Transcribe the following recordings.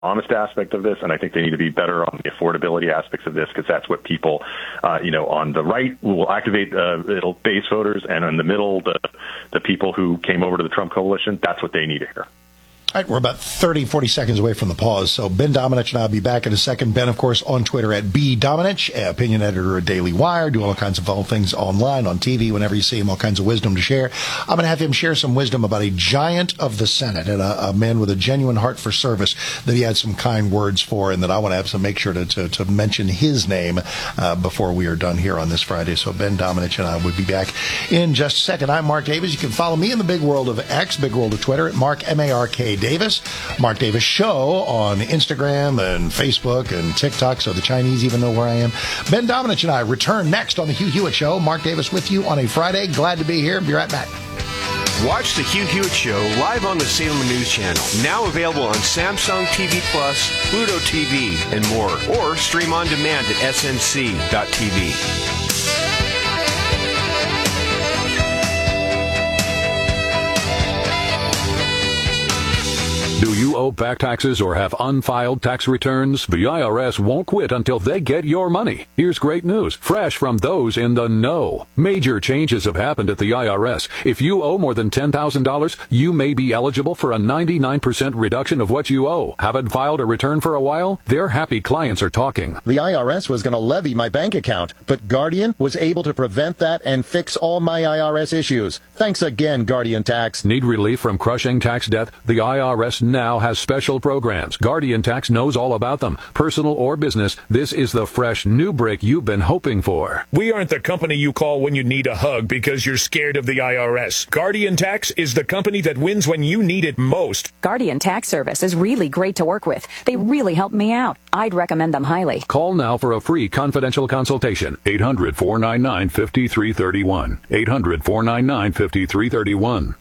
honest aspect of this, and I think they need to be better on the affordability aspects of this, because that's what people, on the right will activate, it'll base voters, and in the middle, the people who came over to the Trump coalition, that's what they need to hear. All right, we're about 30, 40 seconds away from the pause. So Ben Domenech and I'll be back in a second. Ben, of course, on Twitter at @BDomenech, opinion editor at Daily Wire, doing all kinds of fun things online, on TV, whenever you see him, all kinds of wisdom to share. I'm going to have him share some wisdom about a giant of the Senate and a man with a genuine heart for service that he had some kind words for, and that I want to have to make sure to mention his name before we are done here on this Friday. So Ben Domenech and I will be back in just a second. I'm Mark Davis. You can follow me in the big world of X, big world of Twitter, at Mark, M-A-R-K Davis. Mark Davis Show on Instagram and Facebook and TikTok, so the Chinese even know where I am. Ben Domenech and I return next on the Hugh Hewitt Show. Mark Davis with you on a Friday. Glad to be here. Be right back. Watch the Hugh Hewitt Show live on the Salem News Channel. Now available on Samsung TV Plus, Pluto TV, and more. Or stream on demand at snc.tv. Do you owe back taxes or have unfiled tax returns? The IRS won't quit until they get your money. Here's great news, fresh from those in the know. Major changes have happened at the IRS. If you owe more than $10,000, you may be eligible for a 99% reduction of what you owe. Haven't filed a return for a while? Their happy clients are talking. The IRS was going to levy my bank account, but Guardian was able to prevent that and fix all my IRS issues. Thanks again, Guardian Tax. Need relief from crushing tax debt? The IRS now has special programs. Guardian Tax knows all about them. Personal or business, this is the fresh new break you've been hoping for. We aren't the company you call when you need a hug because you're scared of the IRS. Guardian Tax is the company that wins when you need it most. Guardian Tax Service is really great to work with. They really helped me out. I'd recommend them highly. Call now for a free confidential consultation. 800-499-5331. 800-499-5331.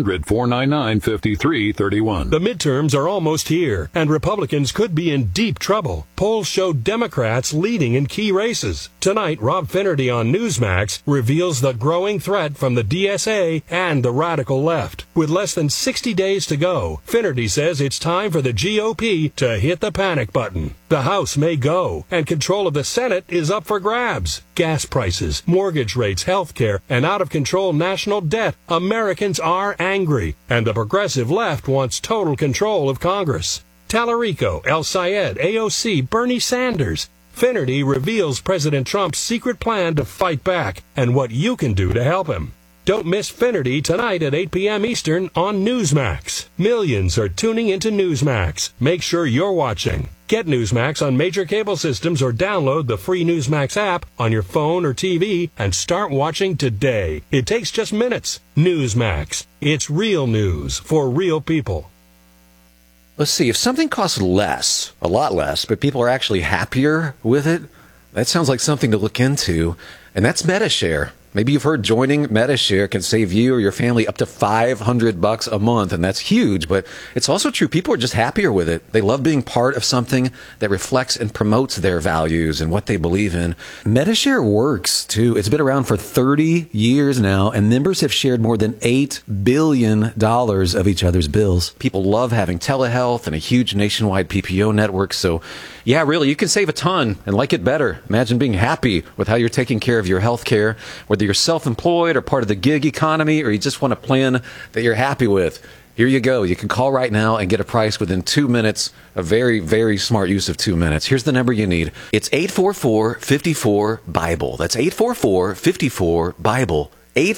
800-499-5331. The midterms are almost here, and Republicans could be in deep trouble. Polls show Democrats leading in key races. Tonight, Rob Finnerty on Newsmax reveals the growing threat from the DSA and the radical left. With less than 60 days to go, Finnerty says it's time for the GOP to hit the panic button. The House may go, and control of the Senate is up for grabs. Gas prices, mortgage rates, health care, and out-of-control national debt. Americans are angry, and the progressive left wants total control of Congress. Tallarico, El Sayed, AOC, Bernie Sanders. Finnerty reveals President Trump's secret plan to fight back and what you can do to help him. Don't miss Finnerty tonight at 8 p.m. Eastern on Newsmax. Millions are tuning into Newsmax. Make sure you're watching. Get Newsmax on major cable systems or download the free Newsmax app on your phone or TV and start watching today. It takes just minutes. Newsmax. It's real news for real people. Let's see, if something costs less, a lot less, but people are actually happier with it, that sounds like something to look into, and that's MediShare. Maybe you've heard joining MediShare can save you or your family up to $500 a month, and that's huge, but it's also true. People are just happier with it. They love being part of something that reflects and promotes their values and what they believe in. MediShare works, too. It's been around for 30 years now, and members have shared more than $8 billion of each other's bills. People love having telehealth and a huge nationwide PPO network, so yeah, really, you can save a ton and like it better. Imagine being happy with how you're taking care of your health care, whether you're self-employed or part of the gig economy, or you just want a plan that you're happy with. Here you go. You can call right now and get a price within 2 minutes. A very, very smart use of 2 minutes. Here's the number you need. It's 844-54-BIBLE. That's 844-54-BIBLE.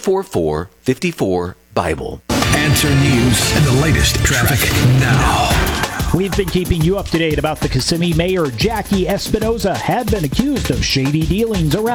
844-54-BIBLE. Answer News and the latest traffic now. We've been keeping you up to date about the Kissimmee Mayor Jackie Espinoza had been accused of shady dealings around